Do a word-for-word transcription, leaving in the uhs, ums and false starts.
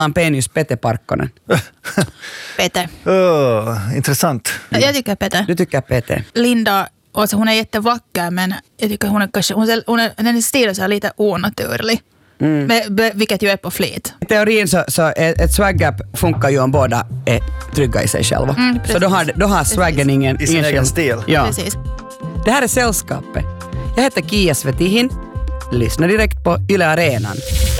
Han penis Pete Parkkonen. Pete. Oh, intressant. Jag tycker Pete. Du tycker Pete. Linda, alltså hon är jättevacker, men jag tycker hon är kanske, hon är, hon är, den stilen så är lite onaturlig. Mm. Men, vilket ju är på flit. I teorin så, så ett swag-gap funkar ju om båda är trygga i sig själva. Mm, så då har, då har swaggen ingen... I sin egen stil. Ja. Precis. Det här är Sällskapet. Jag heter Kia Svetihin. Lyssna direkt på Yle Arenan.